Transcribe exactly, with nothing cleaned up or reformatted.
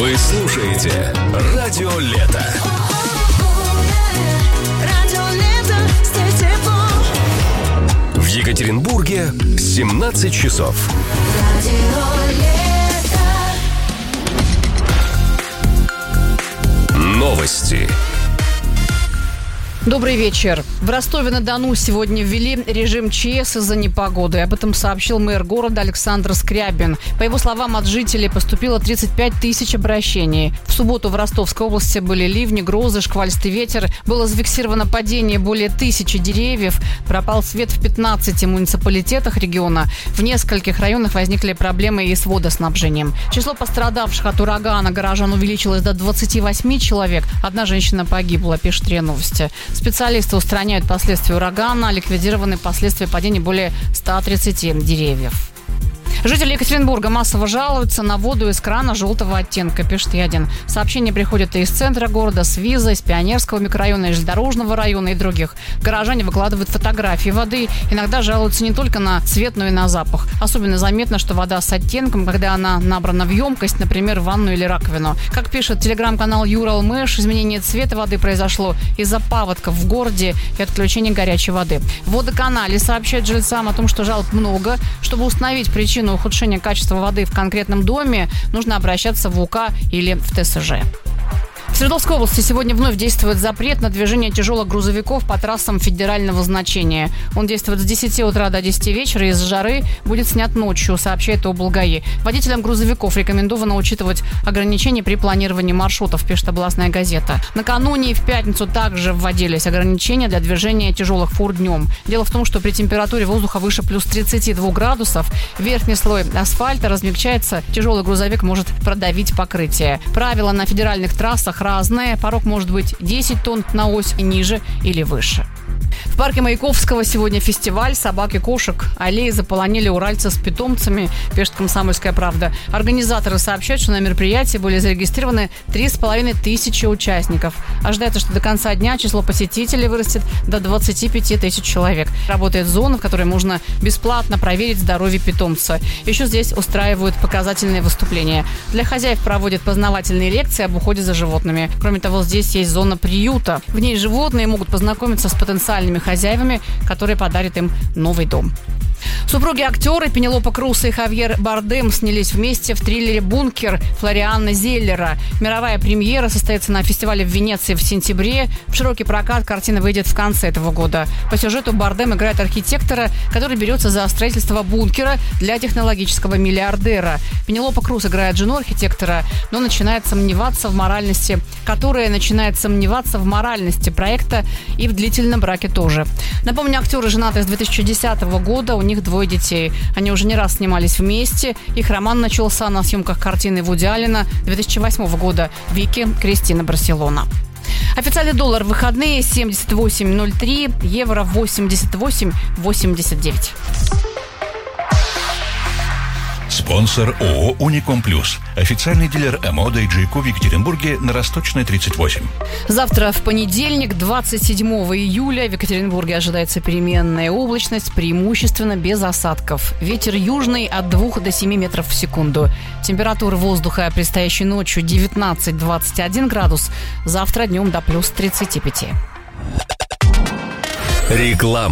Вы слушаете Радио Лето. В Екатеринбурге семнадцать часов. Новости. Добрый вечер. В Ростове-на-Дону сегодня ввели режим ЧС из-за непогоды. Об этом сообщил мэр города Александр Скрябин. По его словам, от жителей поступило тридцать пять тысяч обращений. В субботу в Ростовской области были ливни, грозы, шквалистый ветер. Было зафиксировано падение более тысячи деревьев. Пропал свет в пятнадцати муниципалитетах региона. В нескольких районах возникли проблемы и с водоснабжением. Число пострадавших от урагана горожан увеличилось до двадцати восьми человек. Одна женщина погибла, пишет РИА Новости. Специалисты устраняют последствия урагана, ликвидированы последствия падения более ста тридцати деревьев. Жители Екатеринбурга массово жалуются на воду из крана желтого оттенка, пишет Ядин. Сообщения приходят и из центра города, с Виза, из Пионерского микрорайона, из Железнодорожного района и других. Горожане выкладывают фотографии воды. Иногда жалуются не только на цвет, но и на запах. Особенно заметно, что вода с оттенком, когда она набрана в емкость, например, в ванну или раковину. Как пишет телеграм-канал Юралмэш, изменение цвета воды произошло из-за паводков в городе и отключения горячей воды. В водоканале сообщают жильцам о том, что жалоб много. Чтобы установить причину ухудшения качества воды в конкретном доме, нужно обращаться в УК или в ТСЖ. В Свердловской области сегодня вновь действует запрет на движение тяжелых грузовиков по трассам федерального значения. Он действует с десяти утра до десяти вечера. Из-за жары будет снят ночью, сообщает облгаи. Водителям грузовиков рекомендовано учитывать ограничения при планировании маршрутов, пишет областная газета. Накануне и в пятницу также вводились ограничения для движения тяжелых фур днем. Дело в том, что при температуре воздуха выше плюс тридцати двух градусов верхний слой асфальта размягчается, тяжелый грузовик может продавить покрытие. Правила на федеральных трассах разные. Порог может быть десять тонн на ось, ниже или выше. В парке Маяковского сегодня фестиваль собак и кошек. Аллеи заполонили уральцы с питомцами, пишет «Комсомольская правда». Организаторы сообщают, что на мероприятии были зарегистрированы три с половиной тысячи участников. Ожидается, что до конца дня число посетителей вырастет до двадцати пяти тысяч человек. Работает зона, в которой можно бесплатно проверить здоровье питомца. Еще здесь устраивают показательные выступления. Для хозяев проводят познавательные лекции об уходе за животными. Кроме того, здесь есть зона приюта. В ней животные могут познакомиться с потенциальными хозяевами, которые подарят им новый дом. Супруги-актеры Пенелопа Крус и Хавьер Бардем снялись вместе в триллере «Бункер» Флориана Зеллера. Мировая премьера состоится на фестивале в Венеции в сентябре. В широкий прокат картина выйдет в конце этого года. По сюжету Бардем играет архитектора, который берется за строительство бункера для технологического миллиардера. Пенелопа Крус играет жену архитектора, но начинает сомневаться в моральности, которая начинает сомневаться в моральности проекта и в длительном браке тоже. Напомню, актеры женаты с две тысячи десятого года, у них двое детей. Они уже не раз снимались вместе. Их роман начался на съемках картины Вуди Аллена две тысячи восьмого года «Вики, Кристина, Барселона». Официальный доллар в выходные семьдесят восемь ноль три, евро восемьдесят восемь восемьдесят девять. Спонсор ООО «Уником Плюс». Официальный дилер ЭМО Дейджику в Екатеринбурге на Росточной, тридцать восемь. Завтра в понедельник, двадцать седьмого июля, в Екатеринбурге ожидается переменная облачность, преимущественно без осадков. Ветер южный от двух до семи метров в секунду. Температура воздуха предстоящей ночью девятнадцать - двадцать один градус. Завтра днем до плюс тридцати пяти. Реклама.